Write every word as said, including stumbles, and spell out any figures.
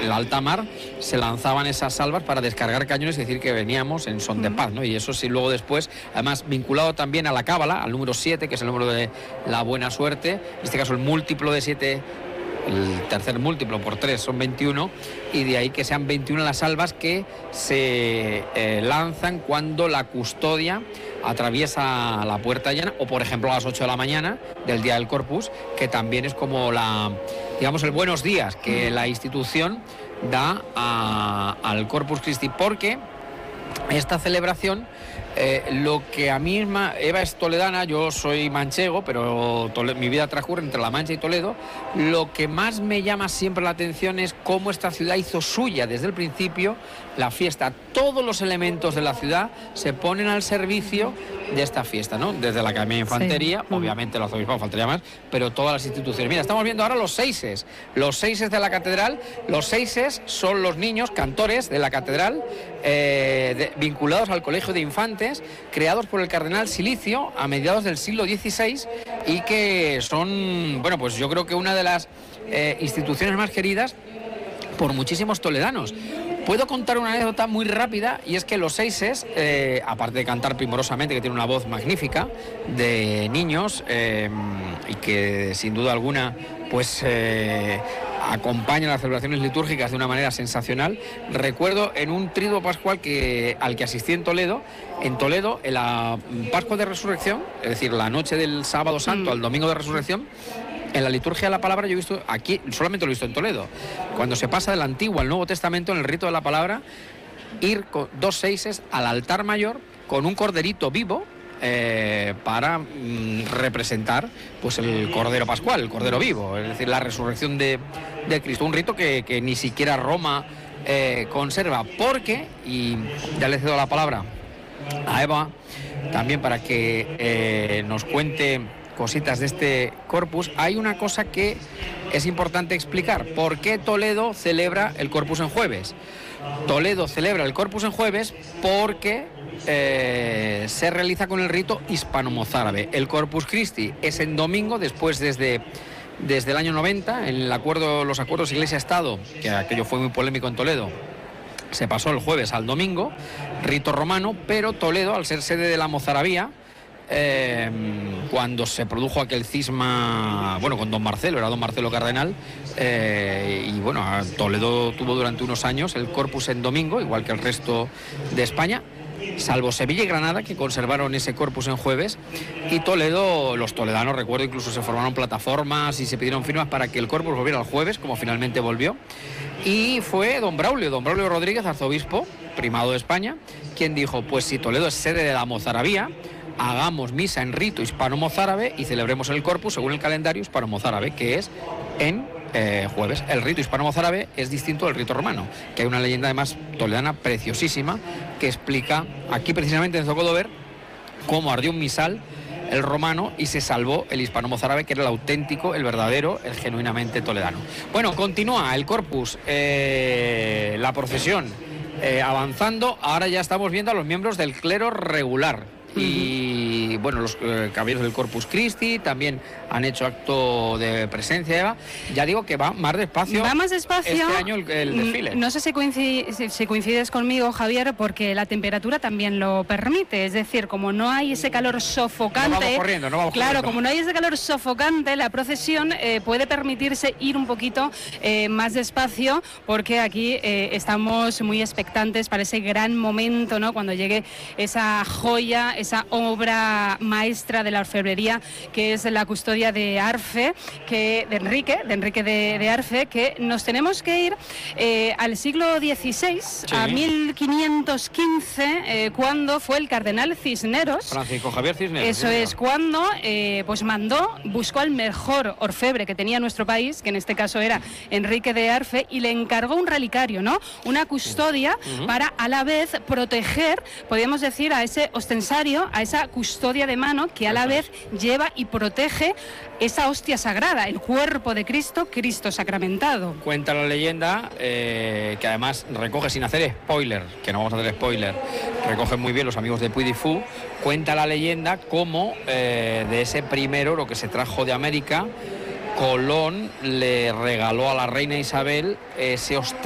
el alta mar se lanzaban esas salvas para descargar cañones y decir que veníamos en son de paz, ¿no? Y eso sí, luego después, además vinculado también a la cábala, al número siete, que es el número de la buena suerte, en este caso el múltiplo de siete, el tercer múltiplo por tres son veintiuno, y de ahí que sean veintiuna las salvas que se eh, lanzan cuando la custodia atraviesa la puerta llana, o por ejemplo a las ocho de la mañana del día del Corpus, que también es como la, digamos, el buenos días que la institución da a, al Corpus Christi, porque esta celebración, eh, lo que a mí, Eva es toledana, yo soy manchego, pero Tole- mi vida transcurre entre La Mancha y Toledo. Lo que más me llama siempre la atención es cómo esta ciudad hizo suya desde el principio la fiesta. Todos los elementos de la ciudad se ponen al servicio de esta fiesta, ¿no? Desde la Academia de Infantería, sí. Obviamente el arzobispado faltaría más, pero todas las instituciones. Mira, estamos viendo ahora los seises, los seises de la catedral. Los seises son los niños cantores de la catedral, eh, de, vinculados al Colegio de Infantes, creados por el cardenal Silicio a mediados del siglo dieciséis, y que son, bueno, pues yo creo que una de las eh, instituciones más queridas por muchísimos toledanos. Puedo contar una anécdota muy rápida, y es que los seises, eh, aparte de cantar primorosamente, que tiene una voz magnífica, de niños, eh, y que sin duda alguna pues eh, acompañan las celebraciones litúrgicas de una manera sensacional. Recuerdo en un triduo pascual que, al que asistí en Toledo, en Toledo, en la Pascua de Resurrección, es decir, la noche del sábado santo mm. al domingo de Resurrección, en la liturgia de la palabra, yo he visto aquí, solamente lo he visto en Toledo, cuando se pasa del Antiguo al Nuevo Testamento, en el rito de la palabra, ir con dos seises al altar mayor con un corderito vivo, eh, para mm, representar pues el Cordero Pascual, el Cordero vivo, es decir, la resurrección de, de Cristo. Un rito que, que ni siquiera Roma eh, conserva, porque, y ya le cedo la palabra a Eva, también para que eh, nos cuente cositas de este Corpus. Hay una cosa que es importante explicar. ¿Por qué Toledo celebra el Corpus en jueves? Toledo celebra el Corpus en jueves porque eh, se realiza con el rito hispano-mozárabe. El Corpus Christi es en domingo, después desde, desde el año noventa, en el acuerdo, los acuerdos Iglesia-Estado, que aquello fue muy polémico en Toledo, se pasó el jueves al domingo, rito romano, pero Toledo, al ser sede de la mozarabía, Eh, cuando se produjo aquel cisma, bueno, con don Marcelo, era don Marcelo Cardenal, eh, y bueno, Toledo tuvo durante unos años el Corpus en domingo, igual que el resto de España, salvo Sevilla y Granada, que conservaron ese Corpus en jueves, y Toledo, los toledanos, recuerdo, incluso se formaron plataformas y se pidieron firmas para que el Corpus volviera al jueves, como finalmente volvió, y fue don Braulio, don Braulio Rodríguez, arzobispo, primado de España, quien dijo, pues si Toledo es sede de la mozarabía, hagamos misa en rito hispano-mozárabe y celebremos el Corpus según el calendario hispano-mozárabe, que es en eh, jueves. El rito hispano-mozárabe es distinto del rito romano, que hay una leyenda además toledana preciosísima que explica, aquí precisamente en Zocodover, cómo ardió un misal el romano y se salvó el hispano-mozárabe, que era el auténtico, el verdadero, el genuinamente toledano. Bueno, continúa el Corpus, eh, la procesión eh, avanzando. Ahora ya estamos viendo a los miembros del clero regular. Y bueno, los eh, caballeros del Corpus Christi también han hecho acto de presencia, Eva. Ya digo que va más despacio. Va más despacio. Este año el, el desfile. No sé si, coincid, si, si coincides conmigo, Javier, porque la temperatura también lo permite. Es decir, como no hay ese calor sofocante. No vamos corriendo, no vamos Claro, corriendo. como no hay ese calor sofocante, la procesión eh, puede permitirse ir un poquito eh, más despacio, porque aquí eh, estamos muy expectantes para ese gran momento, ¿no? Cuando llegue esa joya, esa obra maestra de la orfebrería, que es la custodia de Arfe, que de Enrique, de Enrique de, de Arfe, que nos tenemos que ir eh, al siglo dieciséis, sí. a mil quinientos quince, eh, cuando fue el cardenal Cisneros. Francisco Javier Cisneros. Eso es, cuando eh, pues mandó, buscó al mejor orfebre que tenía nuestro país, que en este caso era Enrique de Arfe, y le encargó un relicario, ¿no? Una custodia sí. uh-huh. para a la vez proteger, podríamos decir, a ese ostensario, a esa custodia de mano que a la vez lleva y protege esa hostia sagrada, el cuerpo de Cristo, Cristo sacramentado. Cuenta la leyenda, eh, que además recoge, sin hacer spoiler, que no vamos a hacer spoiler, recogen muy bien los amigos de Puy du Fou, cuenta la leyenda cómo eh, de ese primer oro que se trajo de América, Colón le regaló a la reina Isabel ese hostia